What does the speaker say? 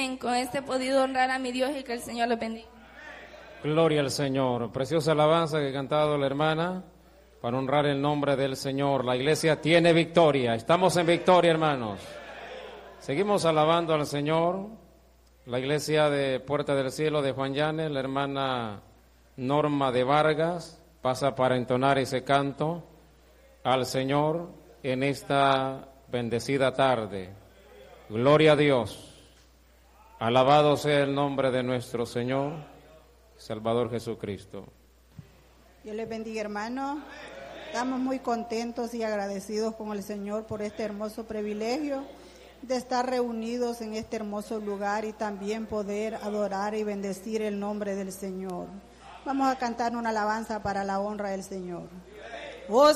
Amén. Con este he podido honrar a mi Dios y que el Señor los bendiga. Gloria al Señor. Preciosa alabanza que ha cantado la hermana para honrar el nombre del Señor. La iglesia tiene victoria. Estamos en victoria, hermanos. Seguimos alabando al Señor. La iglesia de Puerta del Cielo de Juan Llanes, la hermana Norma de Vargas, pasa para entonar ese canto al Señor en esta bendecida tarde. Gloria a Dios. Alabado sea el nombre de nuestro Señor, Salvador Jesucristo. Dios les bendiga, hermano. Estamos muy contentos y agradecidos con el Señor por este hermoso privilegio de estar reunidos en este hermoso lugar y también poder adorar y bendecir el nombre del Señor. Vamos a cantar una alabanza para la honra del Señor. Oh